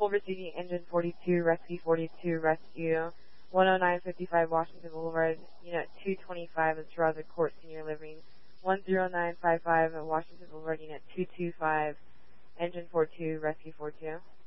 Culver City, Engine 42, Rescue 42, Rescue 10955 Washington Boulevard, Unit 225 of Terraza Court Senior Living, 10955 Washington Boulevard, Unit 225, Engine 42, Rescue 42.